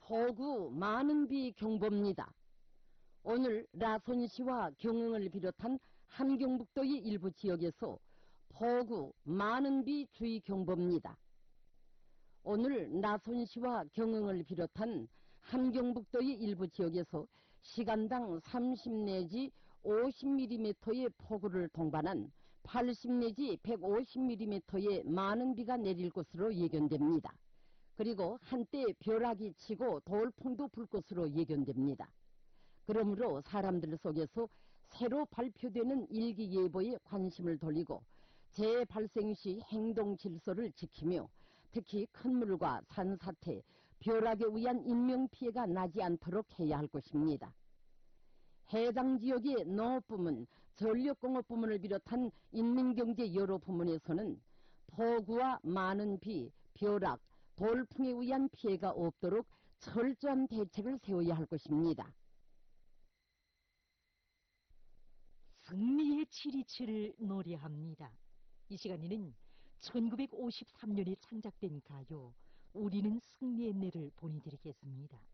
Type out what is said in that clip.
폭우 많은 비 경보입니다. 오늘 라손시와 경흥을 비롯한 함경북도의 일부 지역에서 폭우 많은 비 주의 경보입니다. 오늘 라손시와 경흥을 비롯한 함경북도의 일부 지역에서 시간당 30 내지 50mm의 폭우를 동반한 80 내지 150mm의 많은 비가 내릴 것으로 예견됩니다. 그리고 한때 벼락이 치고 돌풍도 불 것으로 예견됩니다. 그러므로 사람들 속에서 새로 발표되는 일기예보에 관심을 돌리고 재발생 시 행동 질서를 지키며 특히 큰 물과 산사태, 벼락에 의한 인명피해가 나지 않도록 해야 할 것입니다. 해당 지역의 농업부문, 전력공업부문을 비롯한 인민경제 여러 부문에서는 폭우와 많은 비, 벼락, 돌풍에 의한 피해가 없도록 철저한 대책을 세워야 할 것입니다. 승리의 치리치를 노래합니다. 이 시간에는 1953년에 창작된 가요 우리는 승리의 내를 보내드리겠습니다.